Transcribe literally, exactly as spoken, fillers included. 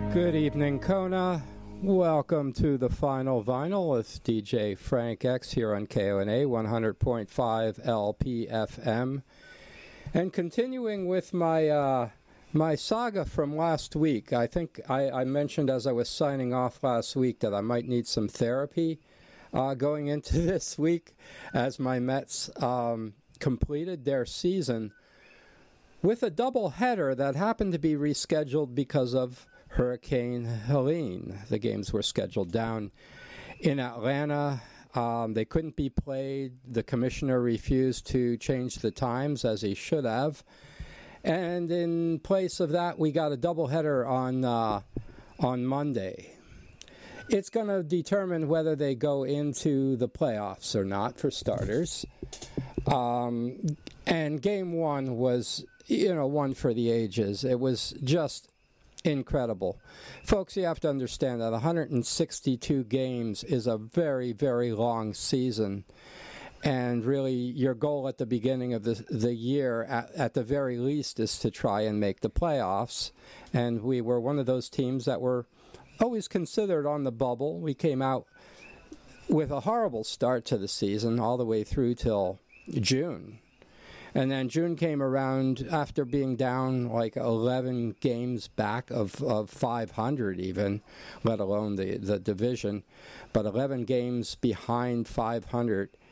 Good evening, Kona. Welcome to the Final Vinyl with D J Frank X here on K O N A one hundred point five L P F M. And continuing with my uh, my saga from last week, I think I, I mentioned as I was signing off last week that I might need some therapy uh, going into this week as my Mets um, completed their season with a doubleheader that happened to be rescheduled because of Hurricane Helene. The games were scheduled down in Atlanta. Um, they couldn't be played. The commissioner refused to change the times as he should have. And in place of that, we got a doubleheader on uh, on Monday. It's going to determine whether they go into the playoffs or not, for starters. Um, and game one was, you know, one for the ages. It was just incredible. Folks, you have to understand that one hundred sixty-two games is a very, very long season. And really, your goal at the beginning of the, the year, at, at the very least, is to try and make the playoffs. And we were one of those teams that were always considered on the bubble. We came out with a horrible start to the season, all the way through till June. And then June came around after being down like eleven games back of, of five hundred even, let alone the, the division. But eleven games behind five hundred.